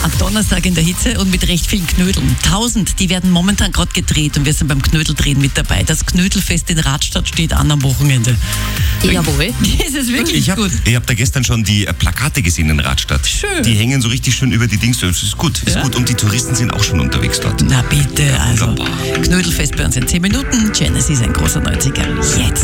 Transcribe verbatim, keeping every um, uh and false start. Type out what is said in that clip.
Am Donnerstag in der Hitze und mit recht vielen Knödeln. Tausend, die werden momentan gerade gedreht und wir sind beim Knödeldrehen mit dabei. Das Knödelfest in Radstadt steht an am Wochenende. Jawohl. Das ist wirklich Ich habe gut. hab da gestern schon die äh, Plakate gesehen in Radstadt. Schön. Die hängen so richtig schön über die Dings. Das ist gut, ist Ja. gut. Und die Touristen sind auch schon unterwegs dort. Na bitte, also Wunderbar. Knödelfest bei uns in zehn Minuten. Genesis, ein großer neunziger. Jetzt.